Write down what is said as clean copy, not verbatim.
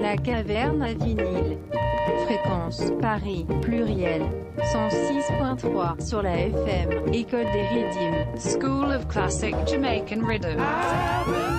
La caverne à vinyle. Fréquence, Paris, pluriel. 106.3 sur la FM, École des Rythmes. School of Classic Jamaican Rhythm.